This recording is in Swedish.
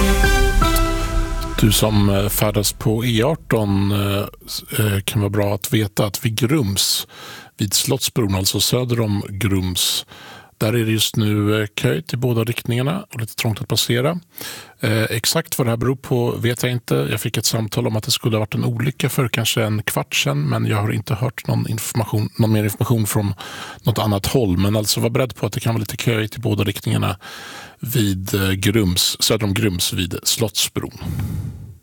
Du som färdas på E18 kan vara bra att veta att vid Grums, vid Slottsbron, alltså söder om Grums, där är det just nu kö till båda riktningarna och lite trångt att passera. Exakt vad det här beror på vet jag inte. Jag fick ett samtal om att det skulle ha varit en olycka för kanske en kvart sedan, men jag har inte hört någon mer information från något annat håll. Men alltså var beredd på att det kan vara lite kö till båda riktningarna vid Grums, söder om Grums vid Slottsbron.